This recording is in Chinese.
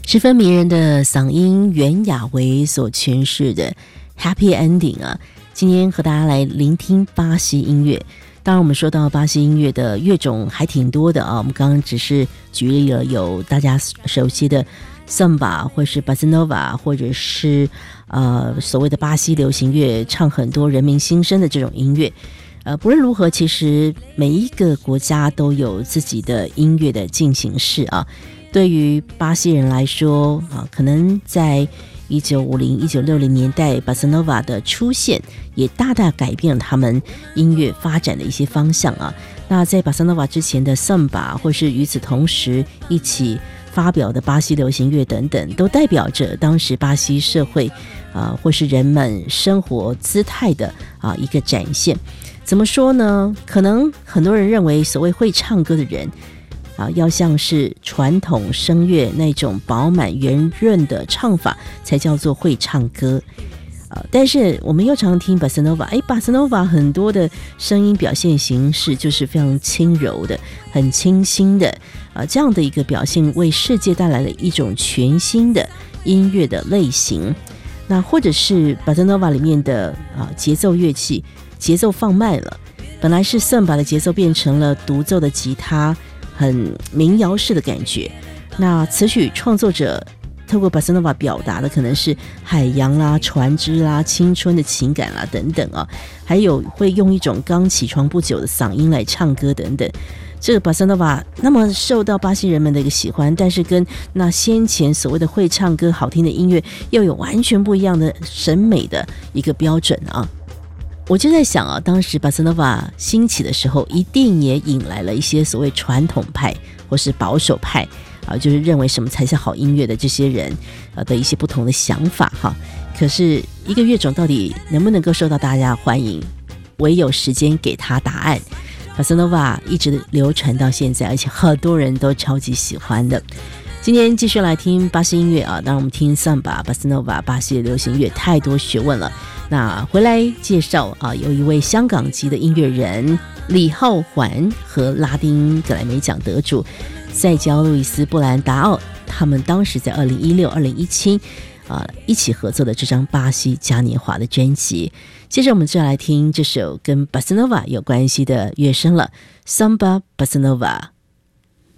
十分迷人的嗓音，袁娅维所诠释的 Happy Ending 啊。今天和大家来聆听巴西音乐。当然我们说到巴西音乐的乐种还挺多的啊，我们刚刚只是举例了有大家熟悉的 Samba 或是 Bossa Nova 或者是所谓的巴西流行乐，唱很多人民心声的这种音乐。不论如何，其实每一个国家都有自己的音乐的进行式啊。对于巴西人来说啊，可能在1950、1960年代 Bossa Nova 的出现也大大改变了他们音乐发展的一些方向啊。那在 Bossa Nova 之前的 Samba 或是与此同时一起发表的巴西流行乐等等，都代表着当时巴西社会或是人们生活姿态的一个展现。怎么说呢？可能很多人认为所谓会唱歌的人要像是传统声乐那种饱满圆润的唱法才叫做会唱歌。但是我们又常听 Bossa Nova，Bossa Nova 很多的声音表现形式就是非常轻柔的，很清新的这样的一个表现，为世界带来了一种全新的音乐的类型。那或者是 Bossa Nova 里面的节奏乐器，节奏放慢了，本来是 Samba 的节奏变成了独奏的吉他，很民谣式的感觉。那词曲创作者透过 Bossa Nova 表达的可能是海洋啦、船只啦、青春的情感啦等等还有会用一种刚起床不久的嗓音来唱歌等等。这个 Bossa Nova 那么受到巴西人们的一个喜欢，但是跟那先前所谓的会唱歌好听的音乐又有完全不一样的审美的一个标准我就在想当时 Bossa Nova 兴起的时候，一定也引来了一些所谓传统派或是保守派就是认为什么才是好音乐的这些人的一些不同的想法可是一个乐种到底能不能够受到大家欢迎，唯有时间给他答案。Bossa Nova 一直流传到现在，而且很多人都超级喜欢的。今天继续来听巴西音乐当然我们听 Samba、Bossa Nova 巴西的流行乐太多学问了。那回来介绍有一位香港籍的音乐人李浩环和拉丁格莱美奖得主塞娇路易斯布兰达奥，他们当时在2016、2017一起合作的这张巴西嘉年华的专辑。接着我们就来听这首跟 Bossa Nova 有关系的乐声了， Samba Bossa Nova。